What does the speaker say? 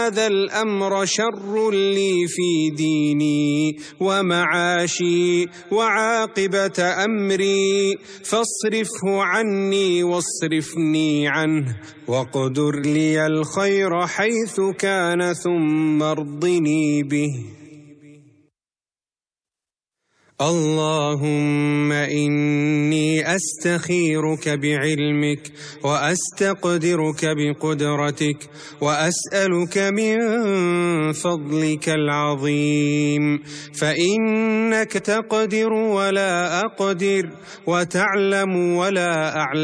هذا الأمر شر لي في ديني ومعاشي وعاقبة أمري، فاصرفه عني واصرفني عنه، واقدر لي الخير حيث كان ثم ارضني به. اللهم إني أستخيرك بعلمك وأستقدرك بقدرتك، وأسألك من فضلك العظيم، فإنك تقدر ولا أقدر، وتعلم ولا أعلم.